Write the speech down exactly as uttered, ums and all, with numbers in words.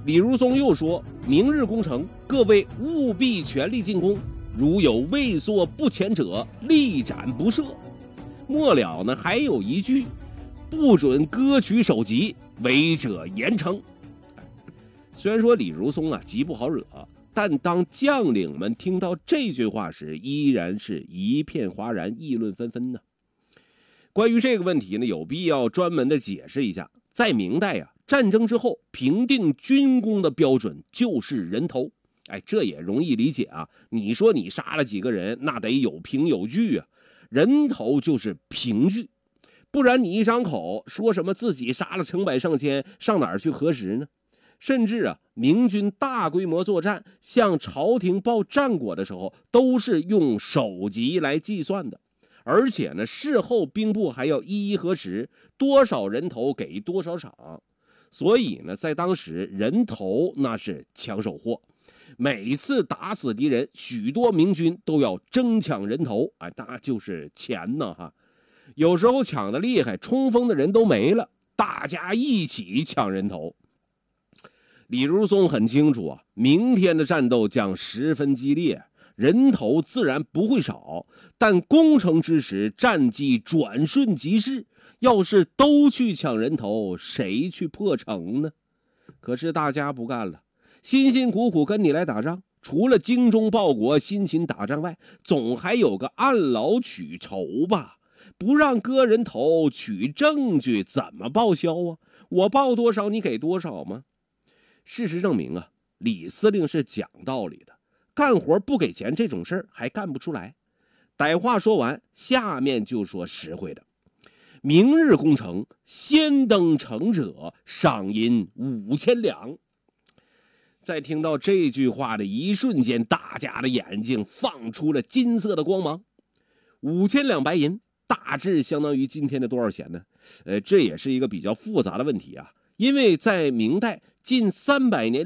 李如松又说，明日攻城，各位务必全力进攻，如有畏缩不前者，力斩不赦。末了呢，还有一句，不准割取首级，违者严惩。虽然说李如松啊极不好惹，但当将领们听到这句话时，依然是一片哗然，议论纷纷呢。关于这个问题呢，有必要专门的解释一下。在明代啊，战争之后评定军功的标准就是人头。哎，这也容易理解啊。你说你杀了几个人，那得有凭有据啊。人头就是凭据，不然你一张口说什么自己杀了成百上千，上哪儿去核实呢？甚至啊，明军大规模作战向朝廷报战果的时候，都是用首级来计算的。而且呢，事后兵部还要一一核实多少人头给多少赏。所以呢，在当时人头那是抢手货，每次打死敌人，许多明军都要争抢人头，哎，那就是钱呢哈。有时候抢得厉害，冲锋的人都没了，大家一起抢人头。李如松很清楚啊，明天的战斗将十分激烈，人头自然不会少，但攻城之时战机转瞬即逝，要是都去抢人头，谁去破城呢？可是大家不干了，辛辛苦苦跟你来打仗，除了精忠报国辛勤打仗外，总还有个按劳取酬吧，不让割人头取证据，怎么报销啊？我报多少你给多少吗？事实证明啊，李司令是讲道理的，干活不给钱这种事儿还干不出来。歹话说完，下面就说实惠的。明日攻城，先登城者赏银五千两。在听到这句话的一瞬间，大家的眼睛放出了金色的光芒。五千两白银大致相当于今天的多少钱呢？呃，这也是一个比较复杂的问题啊，因为在明代近三百年